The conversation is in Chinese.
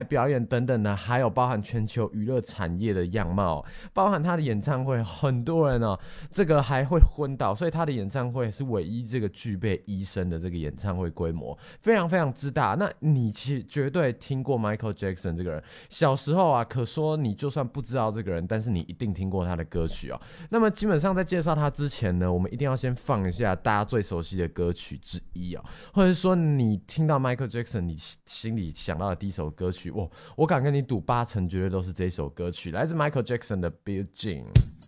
表演等等的，还有包含全球娱乐产业的样貌，包含他的演唱会，很多人哦，这个还会昏倒，所以他的演唱会是唯一这个具备医生的这个演唱会规模，非常非常之大。那你其实绝对听过 Michael Jackson 这个人，小时候啊，可说你就算不知道这个人，但是你一定听过他的歌曲哦。那么基本上在介绍他之前呢，我们一定要先放一下大家最熟悉的歌曲之一哦，或者说你听到 Michael Jackson，你心里想到的第一首歌曲，我敢跟你赌80%绝对都是这首歌曲，来自 Michael Jackson 的《Billie Jean》。